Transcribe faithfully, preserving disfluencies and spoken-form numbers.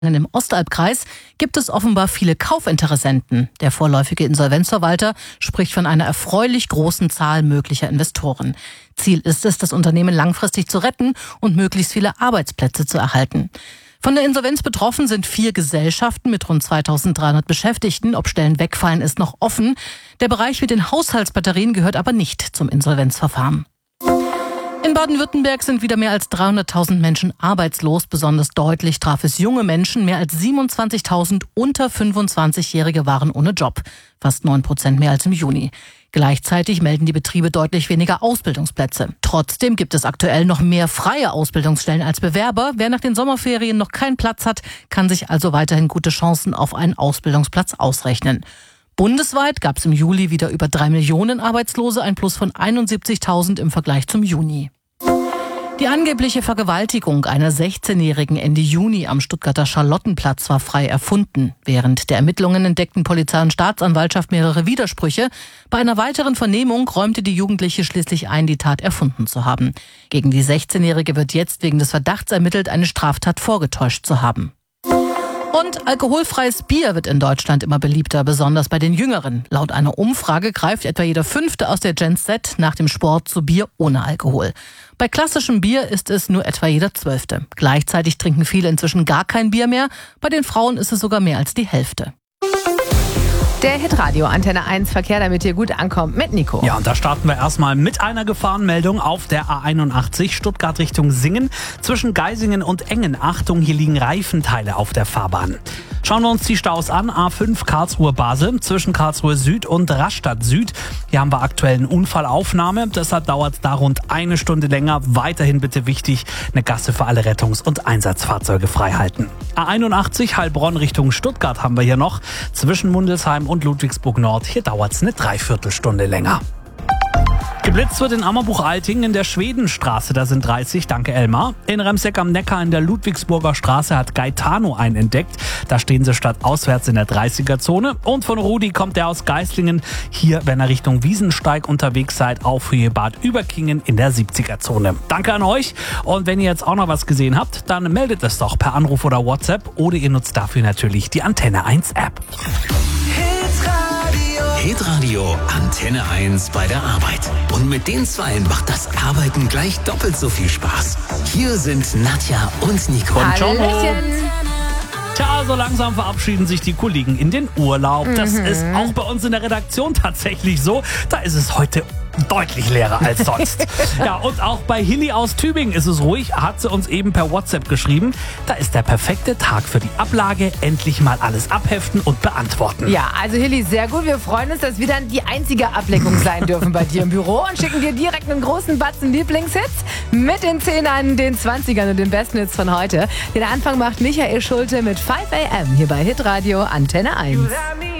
Im Ostalbkreis gibt es offenbar viele Kaufinteressenten. Der vorläufige Insolvenzverwalter spricht von einer erfreulich großen Zahl möglicher Investoren. Ziel ist es, das Unternehmen langfristig zu retten und möglichst viele Arbeitsplätze zu erhalten. Von der Insolvenz betroffen sind vier Gesellschaften mit rund zweitausenddreihundert Beschäftigten. Ob Stellen wegfallen, ist noch offen. Der Bereich mit den Haushaltsbatterien gehört aber nicht zum Insolvenzverfahren. In Baden-Württemberg sind wieder mehr als dreihunderttausend Menschen arbeitslos. Besonders deutlich traf es junge Menschen. Mehr als siebenundzwanzigtausend unter fünfundzwanzigjährige waren ohne Job. Fast neun Prozent mehr als im Juni. Gleichzeitig melden die Betriebe deutlich weniger Ausbildungsplätze. Trotzdem gibt es aktuell noch mehr freie Ausbildungsstellen als Bewerber. Wer nach den Sommerferien noch keinen Platz hat, kann sich also weiterhin gute Chancen auf einen Ausbildungsplatz ausrechnen. Bundesweit gab es im Juli wieder über drei Millionen Arbeitslose, ein Plus von einundsiebzigtausend im Vergleich zum Juni. Die angebliche Vergewaltigung einer sechzehnjährigen Ende Juni am Stuttgarter Charlottenplatz war frei erfunden. Während der Ermittlungen entdeckten Polizei und Staatsanwaltschaft mehrere Widersprüche. Bei einer weiteren Vernehmung räumte die Jugendliche schließlich ein, die Tat erfunden zu haben. Gegen die sechzehnjährige wird jetzt wegen des Verdachts ermittelt, eine Straftat vorgetäuscht zu haben. Und alkoholfreies Bier wird in Deutschland immer beliebter, besonders bei den Jüngeren. Laut einer Umfrage greift etwa jeder Fünfte aus der Gen Z nach dem Sport zu Bier ohne Alkohol. Bei klassischem Bier ist es nur etwa jeder Zwölfte. Gleichzeitig trinken viele inzwischen gar kein Bier mehr. Bei den Frauen ist es sogar mehr als die Hälfte. Der Hitradio Antenne eins Verkehr, damit ihr gut ankommt, mit Nico. Ja, und da starten wir erstmal mit einer Gefahrenmeldung auf der A einundachtzig, Stuttgart Richtung Singen. Zwischen Geisingen und Engen. Achtung, hier liegen Reifenteile auf der Fahrbahn. Schauen wir uns die Staus an. A fünf Karlsruhe-Basel zwischen Karlsruhe Süd und Rastatt Süd. Hier haben wir aktuell eine Unfallaufnahme. Deshalb dauert es da rund eine Stunde länger. Weiterhin bitte wichtig, eine Gasse für alle Rettungs- und Einsatzfahrzeuge freihalten. A einundachtzig Heilbronn Richtung Stuttgart haben wir hier noch. Zwischen Mundelsheim und Ludwigsburg Nord. Hier dauert es eine Dreiviertelstunde länger. Geblitzt wird in Ammerbuch-Altingen in der Schwedenstraße, da sind dreißig, danke Elmar. In Remseck am Neckar in der Ludwigsburger Straße hat Gaetano einen entdeckt. Da stehen sie statt auswärts in der dreißiger-Zone. Und von Rudi kommt der aus Geislingen. Hier, wenn ihr Richtung Wiesensteig unterwegs seid, auf Höhe Bad Überkingen in der siebziger-Zone. Danke an euch. Und wenn ihr jetzt auch noch was gesehen habt, dann meldet es doch per Anruf oder WhatsApp. Oder ihr nutzt dafür natürlich die Antenne eins App. Hitradio Antenne eins bei der Arbeit. Und mit den Zweien macht das Arbeiten gleich doppelt so viel Spaß. Hier sind Nadja und Nico. Hallöchen. Tja, so langsam verabschieden sich die Kollegen in den Urlaub. Das Mhm. ist auch bei uns in der Redaktion tatsächlich so. Da ist es heute deutlich leerer als sonst. Ja, und auch bei Hilly aus Tübingen ist es ruhig, hat sie uns eben per WhatsApp geschrieben. Da ist der perfekte Tag für die Ablage. Endlich mal alles abheften und beantworten. Ja, also Hilly, sehr gut. Wir freuen uns, dass wir dann die einzige Ablenkung sein dürfen bei dir im Büro und schicken dir direkt einen großen Batzen Lieblingshits mit den Zehnern, den Zwanzigern und den besten Hits von heute. Den Anfang macht Michael Schulte mit five a m hier bei Hitradio Antenne eins.